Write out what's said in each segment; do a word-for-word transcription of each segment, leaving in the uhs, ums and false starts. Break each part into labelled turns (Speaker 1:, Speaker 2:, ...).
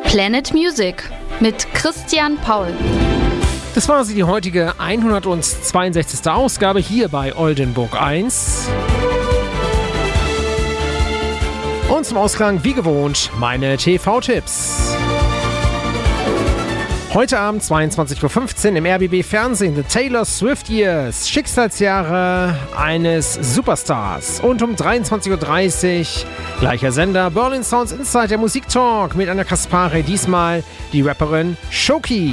Speaker 1: Planet Music mit Christian Paul.
Speaker 2: Das war sie, die heutige hundertzweiundsechzigste Ausgabe hier bei Oldenburg eins. Und zum Ausklang, wie gewohnt, meine T V-Tipps. Heute Abend zweiundzwanzig Uhr fünfzehn im R B B Fernsehen The Taylor Swift Years, Schicksalsjahre eines Superstars. Und um dreiundzwanzig Uhr dreißig, gleicher Sender, Berlin Sounds Inside, der Musiktalk mit Anna Kaspari, diesmal die Rapperin Shoki.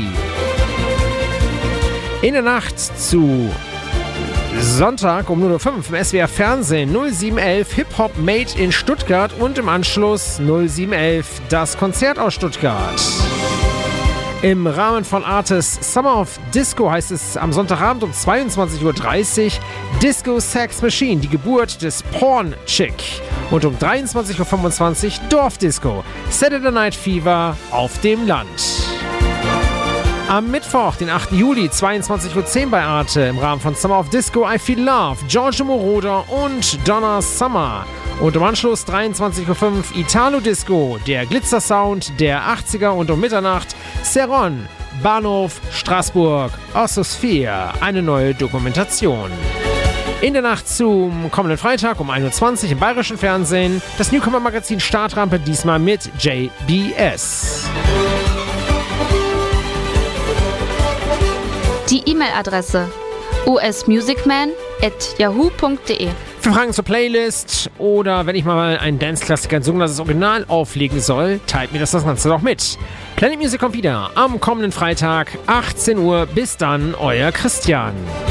Speaker 2: In der Nacht zu Sonntag um null Uhr fünf im S W R Fernsehen null sieben elf Hip-Hop Made in Stuttgart und im Anschluss null sieben elf das Konzert aus Stuttgart. Im Rahmen von Artis Summer of Disco heißt es am Sonntagabend um zweiundzwanzig Uhr dreißig Disco Sex Machine, die Geburt des Porn Chick. Und um dreiundzwanzig Uhr fünfundzwanzig Dorfdisco, Saturday Night Fever auf dem Land. Am Mittwoch, den achten Juli, zweiundzwanzig Uhr zehn bei Arte, im Rahmen von Summer of Disco, I Feel Love, Giorgio Moroder und Donna Summer. Und im Anschluss dreiundzwanzig Uhr fünf Italo Disco, der Glitzer-Sound der achtziger und um Mitternacht Seron, Bahnhof Straßburg, Ossosphere, eine neue Dokumentation. In der Nacht zum kommenden Freitag um ein Uhr zwanzig im Bayerischen Fernsehen das Newcomer-Magazin Startrampe, diesmal mit J B S.
Speaker 1: Die E-Mail-Adresse u s musicman at yahoo punkt de.
Speaker 2: Für Fragen zur Playlist oder wenn ich mal einen Dance-Klassiker in sogenanntes Original auflegen soll, teilt mir das das Ganze doch mit. Planet Music kommt wieder am kommenden Freitag, achtzehn Uhr. Bis dann, euer Christian.